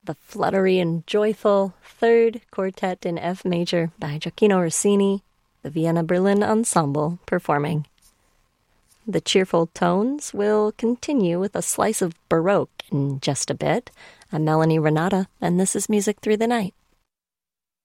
the fluttery and joyful Third Quartet in F Major by Gioacchino Rossini, the Vienna Berlin Ensemble performing. The cheerful tones will continue with a slice of Baroque in just a bit. I'm Melanie Renata, and this is Music Through the Night.